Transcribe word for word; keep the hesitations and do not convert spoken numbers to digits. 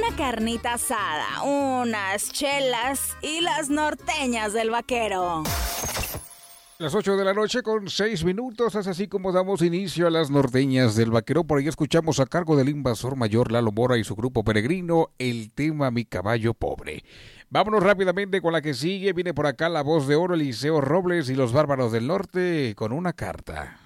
una carnita asada, unas chelas y las norteñas del vaquero. Las ocho de la noche con seis minutos, es así como damos inicio a las norteñas del vaquero. Por ahí escuchamos a cargo del invasor mayor Lalo Mora y su grupo peregrino el tema Mi Caballo Pobre. Vámonos rápidamente con la que sigue. Viene por acá la voz de oro Eliseo Robles y los Bárbaros del Norte con una carta.